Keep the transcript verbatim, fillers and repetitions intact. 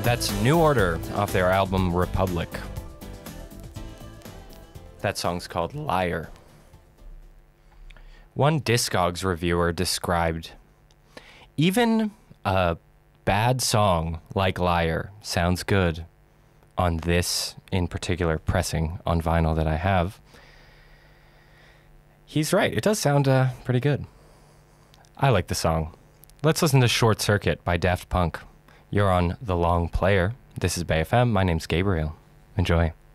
That's New Order off their album Republic. That song's called Liar. One Discogs reviewer described, even a bad song like Liar sounds good on this, in particular, pressing on vinyl that I have. He's right. It does sound uh, pretty good. I like the song. Let's listen to Short Circuit by Daft Punk. You're on The Long Player. This is Bay F M. My name's Gabriel. Enjoy.